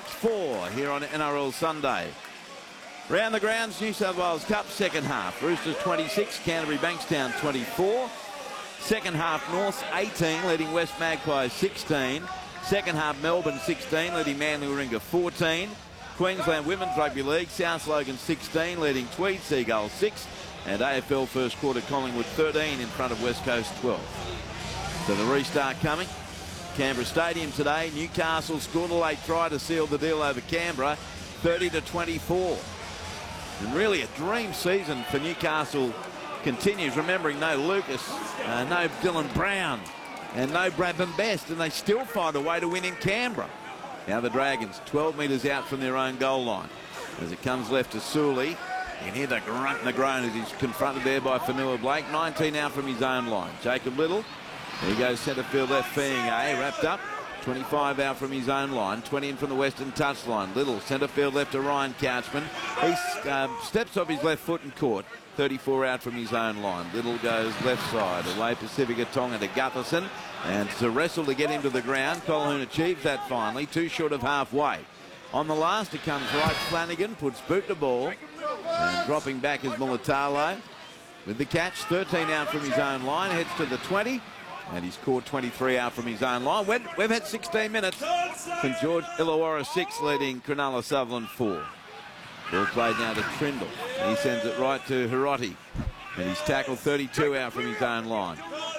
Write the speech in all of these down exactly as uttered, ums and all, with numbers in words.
four here on N R L Sunday. Round the grounds, New South Wales Cup, second half. Roosters twenty-six, Canterbury Bankstown twenty-four. Second half, Norths eighteen, leading West Magpies sixteen. Second half, Melbourne sixteen, leading Manly Warringah fourteen. Queensland Women's Rugby League, South Logan sixteen, leading Tweed Seagulls six. And A F L first quarter, Collingwood thirteen in front of West Coast twelve. So the restart coming. Canberra Stadium today. Newcastle scored a late try to seal the deal over Canberra, thirty to twenty-four. And really a dream season for Newcastle continues, remembering no Lucas, uh, no Dylan Brown, and no Bradman Best, and they still find a way to win in Canberra. Now the Dragons twelve metres out from their own goal line. As it comes left to Sully, you can hear the grunt and the groan as he's confronted there by Fanua Blake. nineteen out from his own line. Jacob Little, there he goes, centre field left, Fiingay, wrapped up. twenty-five out from his own line, twenty in from the western touchline. Little, centre field left to Ryan Couchman. He um, steps off his left foot and caught. thirty-four out from his own line. Little goes left side, away Pacifica Tonga to Gutherson. And to wrestle to get him to the ground. Colquhoun achieves that finally, two short of halfway. On the last, it comes right. Flanagan puts boot to ball. And dropping back is Mulatalo. With the catch, thirteen out from his own line, heads to the twenty. And he's caught twenty-three out from his own line. We've, we've had sixteen minutes. St George Illawarra six, leading Cronulla Sutherland four. Ball played now to Trindle. And he sends it right to Hiroti. And he's tackled thirty-two out from his own line.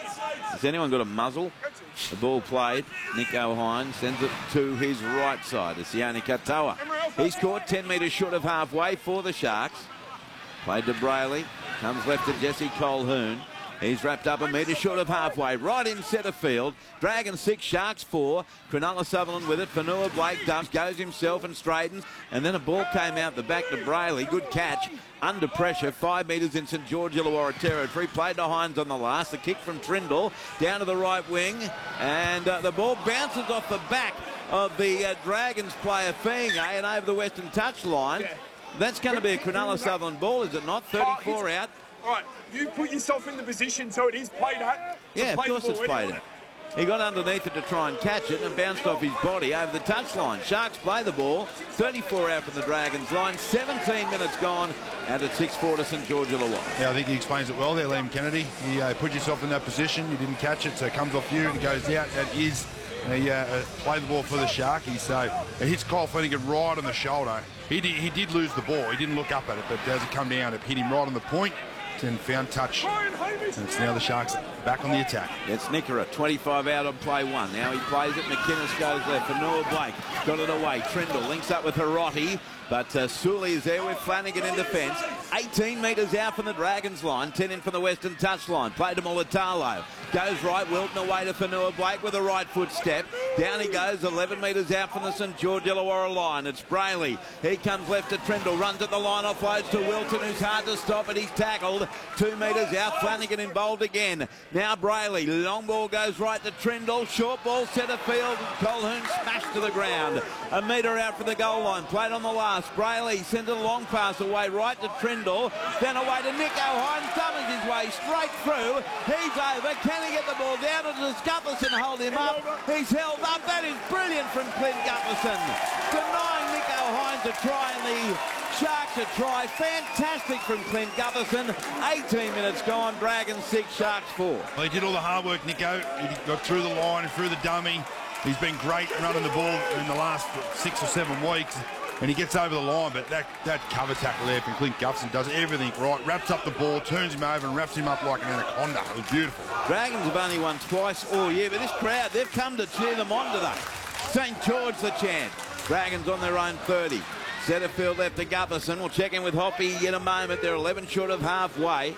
Has anyone got a muzzle? The ball played. Nicho Hynes sends it to his right side. It's Sione Katoa. He's caught ten metres short of halfway for the Sharks. Played to Brayley. Comes left to Jesse Colquhoun. He's wrapped up a metre short of halfway, right in centre field. Dragons six, Sharks four. Cronulla Sutherland with it. Fanua Blake dumps, goes himself and straightens. And then a ball came out the back to Brayley. Good catch. Under pressure, five metres in St George Illawarra territory. Played to Hynes on the last. The kick from Trindle down to the right wing. And uh, the ball bounces off the back of the uh, Dragons player Fiingay and over the western touchline. That's going to be a Cronulla Sutherland ball, is it not? thirty-four out. All right, you put yourself in the position so it is played at. Yeah, of course it's played at. He got underneath it to try and catch it and bounced off his body over the touchline. Sharks play the ball. thirty-four out from the Dragons line. seventeen minutes gone. Out at six four to St George Illawarra. Yeah, I think he explains it well there, Liam Kennedy. You uh, put yourself in that position. You didn't catch it, so it comes off you and it goes out. That is, he uh, uh, played the ball for the Sharkies. So it hits Kyle Flanagan right on the shoulder. He did, he did lose the ball. He didn't look up at it, but as it come down, it hit him right on the point. And found touch. And it's now the Sharks back on the attack. It's Nickera, twenty-five out on play one. Now he plays it. McInnes goes left for Noah Blake. Got it away. Trindle links up with Hiroti. But uh, Sully is there with Flanagan in defence. eighteen metres out from the Dragons line. ten in from the western touchline. Play to Mulatalo. Goes right. Wilton away to Fanua Blake with a right foot step. Down he goes. eleven metres out from the St George Illawarra line. It's Brayley. He comes left to Trindle. Runs at the line. Offloads to Wilton, who's hard to stop, and he's tackled. Two metres out. Flanagan involved again. Now Brayley. Long ball goes right to Trindle. Short ball centre field. Colquhoun smashed to the ground. A metre out from the goal line. Played on the last. Brayley sends a long pass away right to Trindle. Then away to Nicho Hynes. Summons his way straight through. He's over. Can he get the ball down? And does Gutherson hold him up? He's held up. That is brilliant from Clint Gutherson. Denying Nicho Hynes a try and the Sharks a try. Fantastic from Clint Gutherson. eighteen minutes gone. Dragons six, Sharks four. Well, he did all the hard work, Nicho. He got through the line and through the dummy. He's been great running the ball in the last six or seven weeks. And he gets over the line, but that, that cover tackle there from Clint Gutherson does everything right. Wraps up the ball, turns him over and wraps him up like an anaconda. It was beautiful. Dragons have only won twice all year, but this crowd, they've come to cheer them on today. St George the chant. Dragons on their own thirty. Centre field left to Gutherson. We'll check in with Hoppy in a moment. They're eleven short of halfway.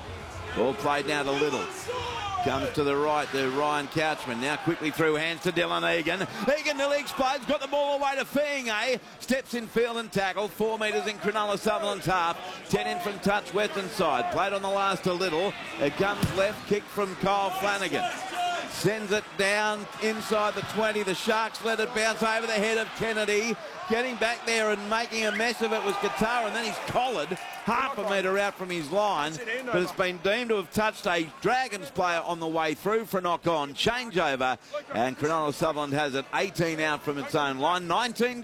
Ball played now to Little. Comes to the right to Ryan Couchman. Now quickly through hands to Dylan Egan. Egan nearly explodes. Got the ball away to Fiingay. Steps in field and tackle. Four metres in Cronulla Sutherland's half. Ten in from touch western side. Played on the last a little. It comes left. Kick from Kyle Flanagan. Sends it down inside the twenty. The Sharks let it bounce over the head of Kennedy. Getting back there and making a mess of it was Katara, and then he's collared half a metre out from his line. But it's been deemed to have touched a Dragons player on the way through for a knock-on. Changeover, and Cronulla Sutherland has it eighteen out from its own line. nineteen